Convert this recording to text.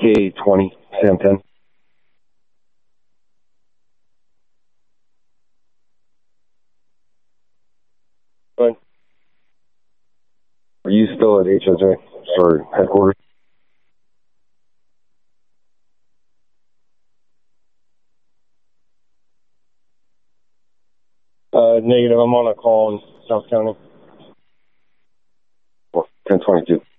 K20, Sam 10. Fine. Are you still at HSA or headquarters? Negative. I'm on a call in South County. 1022.